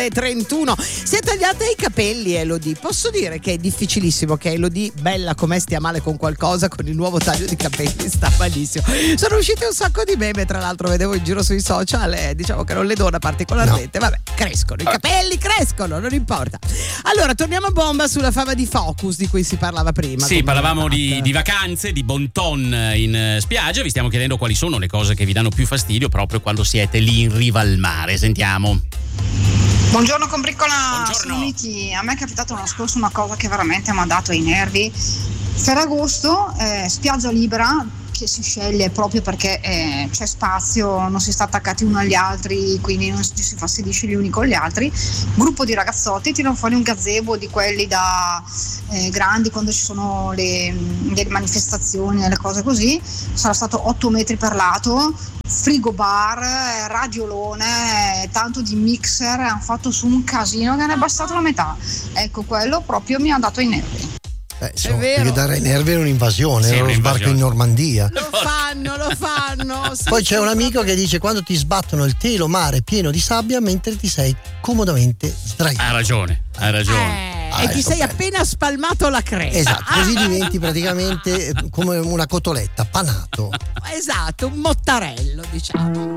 9:31. Si è tagliata i capelli Elodie. Posso dire che è difficilissimo che Elodie, bella come stia male con qualcosa, con il nuovo taglio di capelli sta malissimo. Sono usciti un sacco di meme, tra l'altro vedevo in giro sui social, diciamo che non le dona particolarmente. Vabbè, crescono, i capelli crescono, non importa. Allora, torniamo a bomba sulla fava di Focus di cui si parlava prima. Sì, parlavamo di vacanze, di bon ton in spiaggia. Vi stiamo chiedendo quali sono le cose che vi danno più fastidio proprio quando siete lì in riva al mare. Sentiamo. Buongiorno Combriccola, Buongiorno. sono Miki. A me è capitato l'anno scorso una cosa che veramente mi ha dato ai nervi. Ferragosto, spiaggia libera, che si sceglie proprio perché c'è spazio, non si sta attaccati uno agli altri, quindi non ci si fastidisce gli uni con gli altri. Gruppo di ragazzotti tirano fuori un gazebo di quelli da grandi quando ci sono le manifestazioni e le cose così. Sarà stato 8 metri per lato, frigo bar, radiolone, tanto di mixer, hanno fatto su un casino che ne è bastato la metà. Ecco, quello proprio mi ha dato i nervi. È vero. Perché dare ai nervi è un'invasione, Sì, è uno sbarco in Normandia. Lo fanno. Sì, Poi c'è un amico che dice quando ti sbattono il telo mare pieno di sabbia mentre ti sei comodamente sdraiato. Hai ragione. E ti sei appena spalmato la crema. Esatto, così diventi praticamente come una cotoletta, panato. Esatto, un mottarello, diciamo.